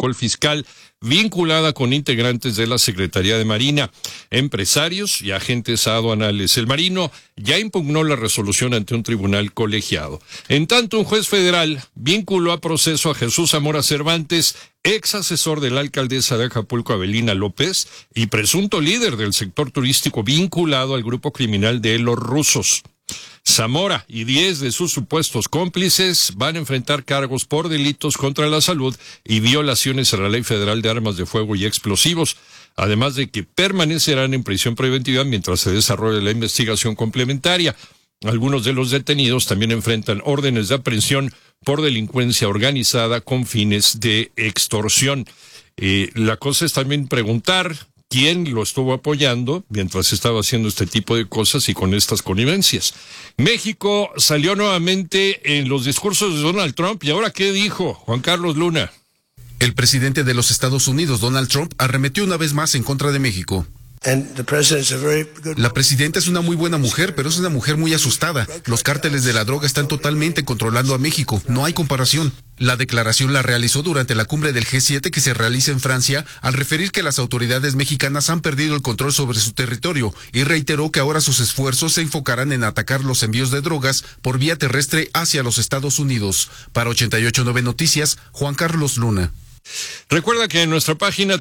protocol fiscal vinculada con integrantes de la Secretaría de Marina, empresarios y agentes aduanales. El marino ya impugnó la resolución ante un tribunal colegiado. En tanto, un juez federal vinculó a proceso a Jesús Zamora Cervantes, ex asesor de la alcaldesa de Acapulco, Avelina López, y presunto líder del sector turístico vinculado al grupo criminal de los rusos. Zamora y 10 de sus supuestos cómplices van a enfrentar cargos por delitos contra la salud y violaciones a la Ley Federal de Armas de Fuego y Explosivos, además de que permanecerán en prisión preventiva mientras se desarrolle la investigación complementaria. Algunos de los detenidos también enfrentan órdenes de aprehensión por delincuencia organizada con fines de extorsión. La cosa es también preguntar quién lo estuvo apoyando mientras estaba haciendo este tipo de cosas y con estas connivencias. México salió nuevamente en los discursos de Donald Trump. ¿Y ahora qué dijo Juan Carlos Luna? El presidente de los Estados Unidos, Donald Trump, arremetió una vez más en contra de México. La presidenta es una muy buena mujer, pero es una mujer muy asustada. Los cárteles de la droga están totalmente controlando a México. No hay comparación. La declaración la realizó durante la cumbre del G7 que se realiza en Francia, al referir que las autoridades mexicanas han perdido el control sobre su territorio y reiteró que ahora sus esfuerzos se enfocarán en atacar los envíos de drogas por vía terrestre hacia los Estados Unidos. Para 88.9 Noticias, Juan Carlos Luna. Recuerda que en nuestra página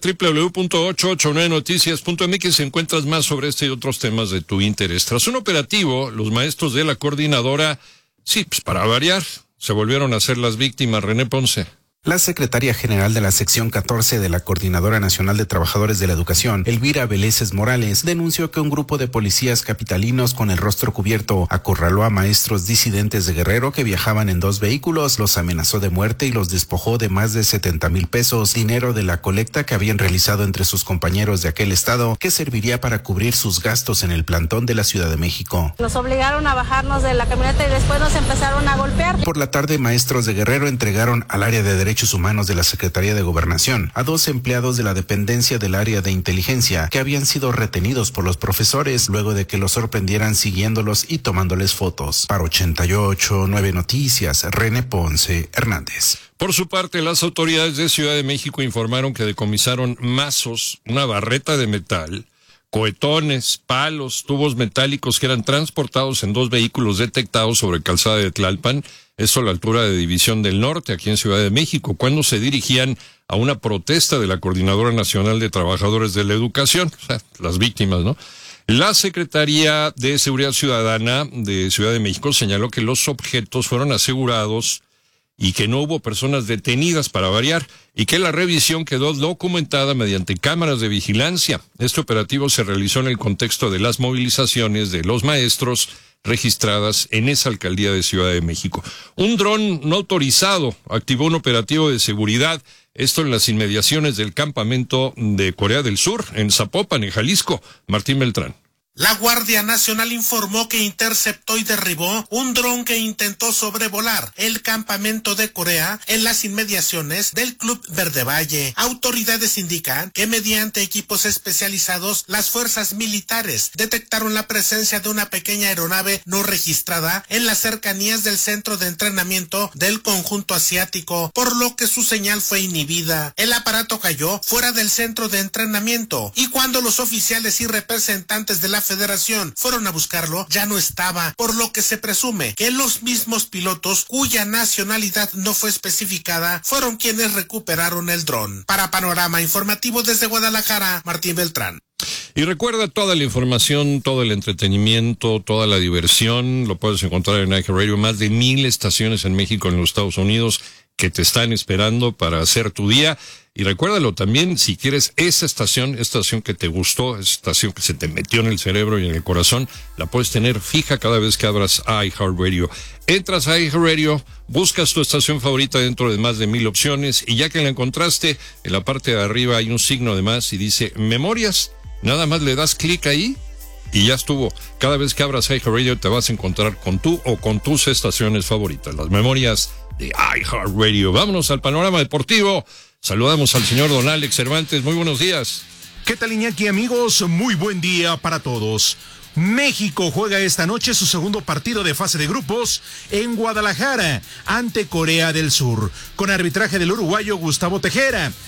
www.889noticias.mx encuentras más sobre este y otros temas de tu interés. Tras un operativo, los maestros de la coordinadora, para variar, se volvieron a ser las víctimas. René Ponce. La secretaria general de la sección 14 de la Coordinadora Nacional de Trabajadores de la Educación, Elvira Veleses Morales, denunció que un grupo de policías capitalinos con el rostro cubierto acorraló a maestros disidentes de Guerrero que viajaban en 2 vehículos, los amenazó de muerte y los despojó de más de 70,000 pesos, dinero de la colecta que habían realizado entre sus compañeros de aquel estado, que serviría para cubrir sus gastos en el plantón de la Ciudad de México. Nos obligaron a bajarnos de la camioneta y después nos empezaron a golpear. Por la tarde, maestros de Guerrero entregaron al área de Derechos Humanos de la Secretaría de Gobernación a 2 empleados de la dependencia del área de inteligencia que habían sido retenidos por los profesores luego de que los sorprendieran siguiéndolos y tomándoles fotos. Para 88.9 Noticias, René Ponce Hernández. Por su parte, las autoridades de Ciudad de México informaron que decomisaron mazos, una barreta de metal, cohetones, palos, tubos metálicos que eran transportados en 2 vehículos detectados sobre calzada de Tlalpan, esto a la altura de División del Norte, aquí en Ciudad de México, cuando se dirigían a una protesta de la Coordinadora Nacional de Trabajadores de la Educación, o sea, las víctimas, ¿no? La Secretaría de Seguridad Ciudadana de Ciudad de México señaló que los objetos fueron asegurados y que no hubo personas detenidas para variar, y que la revisión quedó documentada mediante cámaras de vigilancia. Este operativo se realizó en el contexto de las movilizaciones de los maestros registradas en esa alcaldía de Ciudad de México. Un dron no autorizado activó un operativo de seguridad, esto en las inmediaciones del campamento de Corea del Sur, en Zapopan, en Jalisco. Martín Beltrán. La Guardia Nacional informó que interceptó y derribó un dron que intentó sobrevolar el campamento de Corea en las inmediaciones del Club Verde Valle. Autoridades indican que mediante equipos especializados, las fuerzas militares detectaron la presencia de una pequeña aeronave no registrada en las cercanías del centro de entrenamiento del conjunto asiático, por lo que su señal fue inhibida. El aparato cayó fuera del centro de entrenamiento y cuando los oficiales y representantes de la Federación fueron a buscarlo, ya no estaba, por lo que se presume que los mismos pilotos, cuya nacionalidad no fue especificada, fueron quienes recuperaron el dron. Para Panorama Informativo desde Guadalajara, Martín Beltrán. Y recuerda, toda la información, todo el entretenimiento, toda la diversión, lo puedes encontrar en iHeartRadio, más de 1,000 estaciones en México, en los Estados Unidos, que te están esperando para hacer tu día. Y recuérdalo también, si quieres esa estación que te gustó, esa estación que se te metió en el cerebro y en el corazón, la puedes tener fija cada vez que abras iHeartRadio. Entras a iHeartRadio, buscas tu estación favorita dentro de más de 1,000 opciones, y ya que la encontraste, en la parte de arriba hay un signo de más y dice Memorias. Nada más le das clic ahí y ya estuvo. Cada vez que abras iHeartRadio te vas a encontrar con tú o con tus estaciones favoritas, las Memorias de iHeartRadio. Vámonos al panorama deportivo. Saludamos al señor don Alex Cervantes. Muy buenos días. ¿Qué tal, Iñaki, amigos? Muy buen día para todos. México juega esta noche su segundo partido de fase de grupos en Guadalajara ante Corea del Sur, con arbitraje del uruguayo Gustavo Tejera.